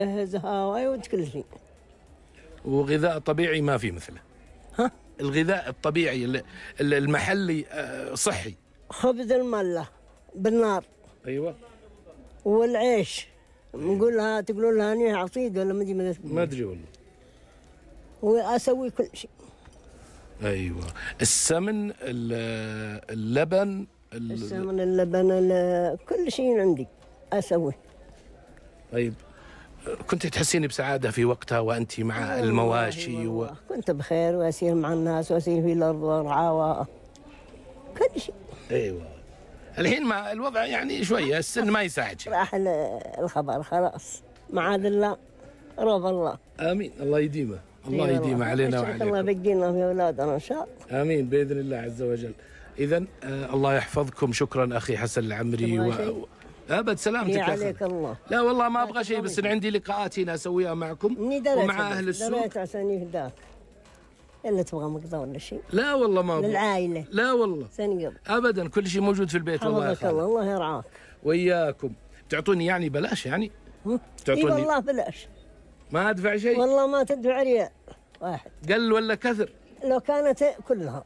زهاوي وكل شيء. وغذاء طبيعي ما في مثله؟ ها؟ الغذاء الطبيعي المحلي صحي؟ خبز الملة بالنار. ايوه. والعيش نقول لها، تقولون لها اني عصيد ولا ما ادري والله. واسوي كل شيء. ايوه. السمن، اللبن، السمن، اللبن، كل شيء عندي اسوي. طيب، كنت تحسيني بسعادة في وقتها وأنت مع المواشي كنت بخير وأسير مع الناس وأسير في الأرض وأرعى كل شيء. أيوة. الحين مع الوضع يعني شوية السن ما يساعد شيء. راح الخبر خلاص، معاذ الله، رضا الله. آمين. الله يديمه، الله يديمه علينا وعليكم. الله يبقينا في أولادنا إن شاء الله. آمين بإذن الله عز وجل. إذن الله يحفظكم. شكرا أخي حسن العمري. أبد سلامتك يا أخي. عليك الله. لا والله ما أبغى شيء، بس عندي لقاءات هنا أسويها معكم ومع أهل السوق. دريت عشان يهداك إلا تبغى مقضى ولا شيء. لا والله ما أبغى. للعائلة. لا والله سنقض. أبدا، كل شيء موجود في البيت. الله يحفظك الله، الله يرعاك. وإياكم. تعطوني يعني بلاش يعني؟ تعطوني؟ والله بلاش. ما أدفع شيء؟ والله ما تدفع ريال واحد. قل ولا كثر؟ لو كانت كلها.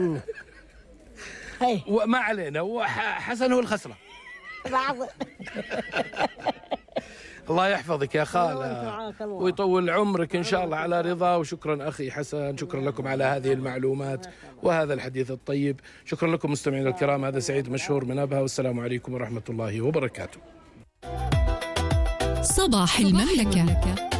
هي. وما علينا، وحسن هو الخسرة. بعض. الله يحفظك يا خالة ويطول عمرك إن شاء الله على رضا. وشكرا أخي حسن، شكرا لكم على هذه المعلومات وهذا الحديث الطيب. شكرا لكم مستمعينا الكرام. هذا سعيد مشهور من أبها، والسلام عليكم ورحمة الله وبركاته. صباح المملكة.